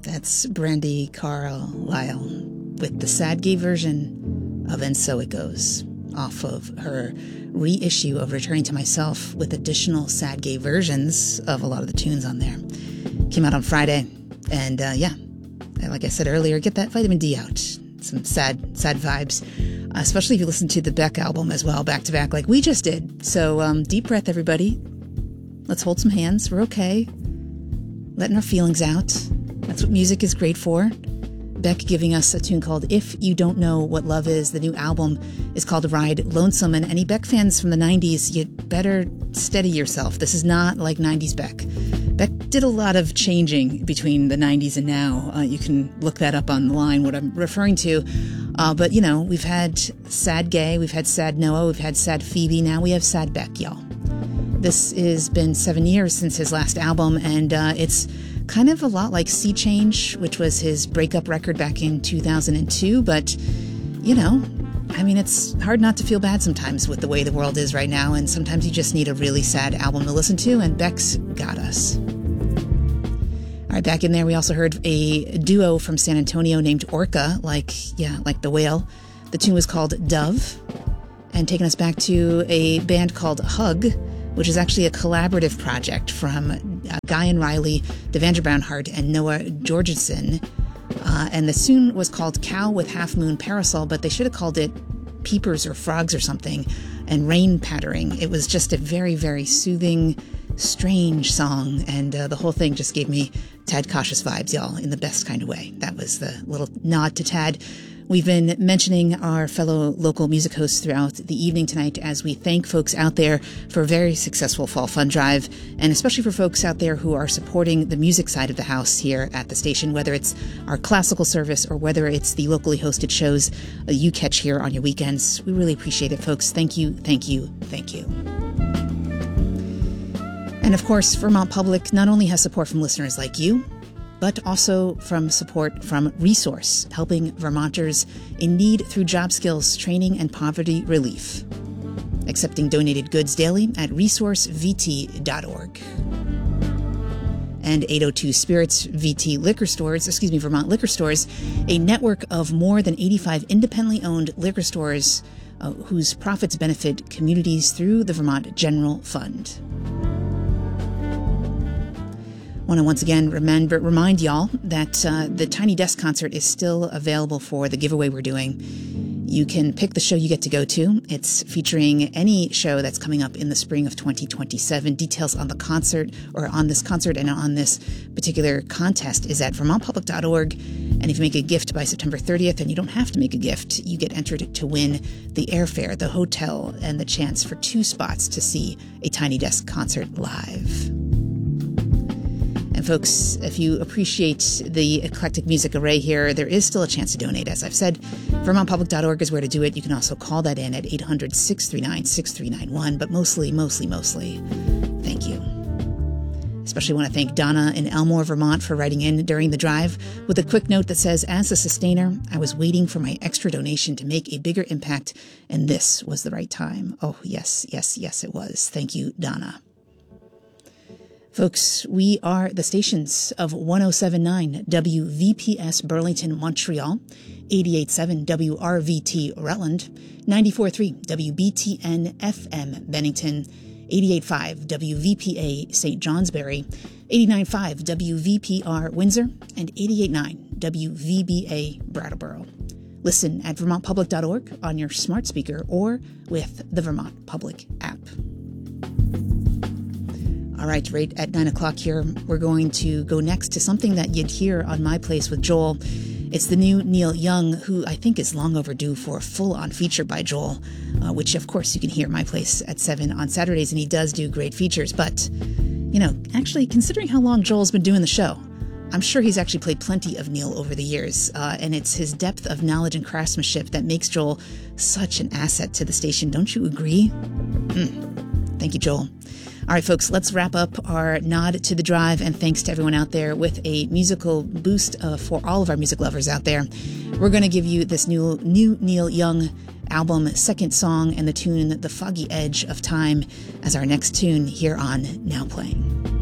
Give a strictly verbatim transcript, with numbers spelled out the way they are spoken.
That's Brandi Carlile with the sad gay version of And So It Goes, off of her reissue of Returning to Myself with additional sad gay versions of a lot of the tunes on there. Came out on Friday, and uh, yeah, like I said earlier, get that vitamin D out. Some sad, sad vibes, uh, especially if you listen to the Beck album as well, back to back, like we just did. So um, deep breath, everybody. Let's hold some hands. We're okay. Letting our feelings out. That's what music is great for. Beck giving us a tune called If You Don't Know What Love Is. The new album is called Ride Lonesome. And any Beck fans from the nineties, you better steady yourself. This is not like nineties Beck. Beck did a lot of changing between the nineties and now. Uh, you can look that up online, what I'm referring to. Uh, but, you know, we've had sad gay, we've had sad Noah, we've had sad Phoebe. Now we have sad Beck, y'all. This has been seven years since his last album, and uh, it's kind of a lot like Sea Change, which was his breakup record back in two thousand two. But, you know, I mean, it's hard not to feel bad sometimes with the way the world is right now, and sometimes you just need a really sad album to listen to, and Beck's got us. All right, back in there, we also heard a duo from San Antonio named Orca, like, yeah, like the whale. The tune was called Dove, and taking us back to a band called Hug, which is actually a collaborative project from uh, Guy and Riley, Devandra Brownhart, and Noah Jorgensen. Uh, and the tune was called Cow with Half Moon Parasol, but they should have called it Peepers or Frogs or something, and Rain Pattering. It was just a very, very soothing, strange song, and uh, the whole thing just gave me Tad Cautious vibes, y'all, in the best kind of way. That was the little nod to Tad. We've been mentioning our fellow local music hosts throughout the evening tonight as we thank folks out there for a very successful Fall Fun Drive, and especially for folks out there who are supporting the music side of the house here at the station, whether it's our classical service or whether it's the locally hosted shows you catch here on your weekends. We really appreciate it, folks. Thank you, thank you, thank you. And of course, Vermont Public not only has support from listeners like you, but also from support from Resource, helping Vermonters in need through job skills, training, and poverty relief. Accepting donated goods daily at resource v t dot org. And eight oh two Spirits V T Liquor Stores, excuse me, Vermont Liquor Stores, a network of more than eighty-five independently owned liquor stores uh, whose profits benefit communities through the Vermont General Fund. I want to once again remember, remind y'all that uh, the Tiny Desk concert is still available for the giveaway we're doing. You can pick the show you get to go to. It's featuring any show that's coming up in the spring of twenty twenty-seven. Details on the concert, or on this concert and on this particular contest, is at vermont public dot org. And if you make a gift by September thirtieth, and you don't have to make a gift, you get entered to win the airfare, the hotel, and the chance for two spots to see a Tiny Desk concert live. And folks, if you appreciate the eclectic music array here, there is still a chance to donate. As I've said, vermont public dot org is where to do it. You can also call that in at eight hundred, six three nine, six three nine one. But mostly, mostly, mostly, thank you. Especially want to thank Donna in Elmore, Vermont, for writing in during the drive with a quick note that says, as a sustainer, I was waiting for my extra donation to make a bigger impact, and this was the right time. Oh, yes, yes, yes, it was. Thank you, Donna. Folks, we are the stations of one oh seven point nine W V P S Burlington, Montreal, eighty-eight point seven W R V T Rutland, ninety-four point three W B T N F M Bennington, eighty-eight point five W V P A Saint Johnsbury, eighty-nine point five W V P R Windsor, and eighty-eight point nine W V B A Brattleboro. Listen at vermont public dot org on your smart speaker or with the Vermont Public app. All right, right at nine o'clock here, we're going to go next to something that you'd hear on My Place with Joel. It's the new Neil Young, who I think is long overdue for a full-on feature by Joel, uh, which, of course, you can hear My Place at seven on Saturdays, and he does do great features. But, you know, actually, considering how long Joel's been doing the show, I'm sure he's actually played plenty of Neil over the years, uh, and it's his depth of knowledge and craftsmanship that makes Joel such an asset to the station. Don't you agree? Mm. Thank you, Joel. All right, folks, let's wrap up our nod to the drive, and thanks to everyone out there with a musical boost uh, for all of our music lovers out there. We're going to give you this new, new Neil Young album, second song, and the tune The Foggy Edge of Time as our next tune here on Now Playing.